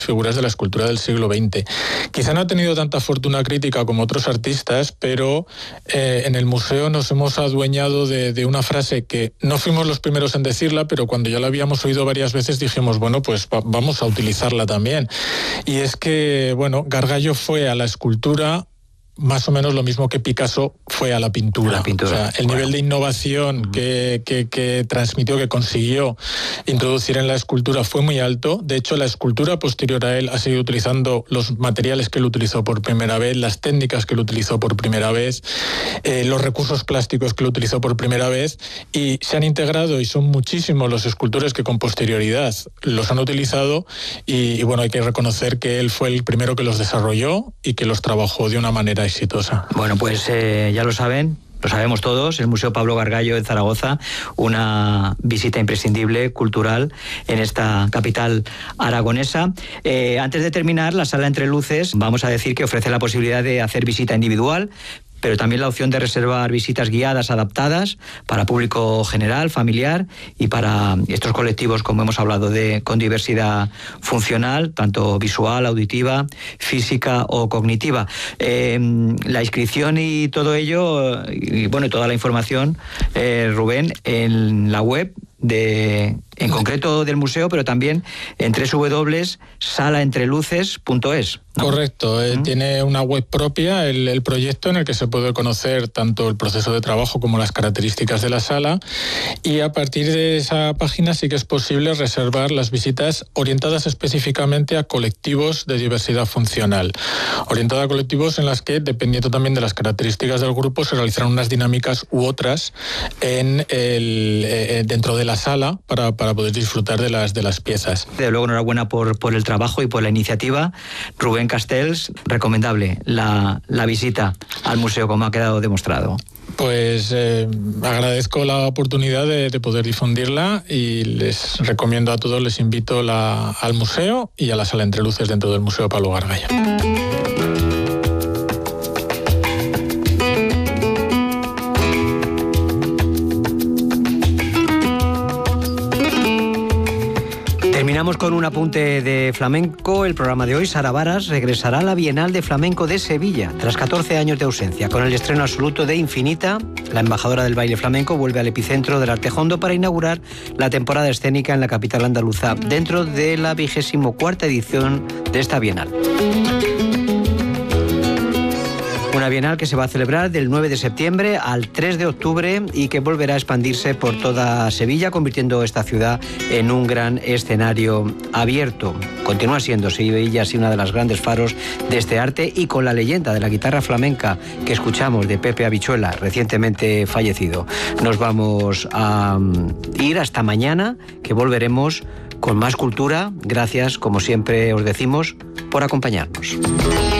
figuras de la escultura del siglo XX. Quizá no ha tenido tanta fortuna crítica como otros artistas, pero en el museo nos hemos adueñado de una frase que no fuimos los primeros en decirla, pero cuando ya la habíamos oído varias veces dijimos, bueno, pues vamos a utilizarla también. Y es que, bueno, Gargallo fue a la escultura más o menos lo mismo que Picasso fue a la pintura. O sea, el nivel de innovación que transmitió, que consiguió introducir en la escultura fue muy alto. De hecho, la escultura posterior a él ha seguido utilizando los materiales que él utilizó por primera vez, las técnicas que él utilizó por primera vez, los recursos plásticos que él utilizó por primera vez, y se han integrado, y son muchísimos los escultores que con posterioridad los han utilizado, y bueno, hay que reconocer que él fue el primero que los desarrolló y que los trabajó de una manera exitosa. Bueno, pues ya lo saben, lo sabemos todos, el Museo Pablo Gargallo en Zaragoza, una visita imprescindible, cultural, en esta capital aragonesa. Antes de terminar, la Sala Entre Luces, vamos a decir que ofrece la posibilidad de hacer visita individual, pero también la opción de reservar visitas guiadas adaptadas para público general, familiar, y para estos colectivos, como hemos hablado, con diversidad funcional, tanto visual, auditiva, física o cognitiva. La inscripción y todo ello, y bueno, toda la información, Rubén, en la web en concreto del museo, pero también en www.salaentreluces.es, ¿no? Correcto, tiene una web propia, el proyecto, en el que se puede conocer tanto el proceso de trabajo como las características de la sala, y a partir de esa página sí que es posible reservar las visitas orientadas específicamente a colectivos de diversidad funcional, orientada a colectivos en las que, dependiendo también de las características del grupo, se realizarán unas dinámicas u otras dentro de la sala para poder disfrutar de las piezas. De luego, enhorabuena por el trabajo y por la iniciativa. Rubén Castells, recomendable la visita al museo, como ha quedado demostrado. Pues agradezco la oportunidad de poder difundirla, y les recomiendo a todos, les invito al museo y a la Sala Entre Luces dentro del Museo Pablo Gargallo. Terminamos con un apunte de flamenco. El programa de hoy, Sara Varas regresará a la Bienal de Flamenco de Sevilla tras 14 años de ausencia. Con el estreno absoluto de Infinita, la embajadora del baile flamenco vuelve al epicentro del arte hondo para inaugurar la temporada escénica en la capital andaluza dentro de la 24ª edición de esta Bienal. Una Bienal que se va a celebrar del 9 de septiembre al 3 de octubre y que volverá a expandirse por toda Sevilla, convirtiendo esta ciudad en un gran escenario abierto. Continúa siendo Sevilla así una de las grandes faros de este arte, y con la leyenda de la guitarra flamenca que escuchamos de Pepe Habichuela, recientemente fallecido. Nos vamos a ir hasta mañana, que volveremos con más cultura. Gracias, como siempre os decimos, por acompañarnos.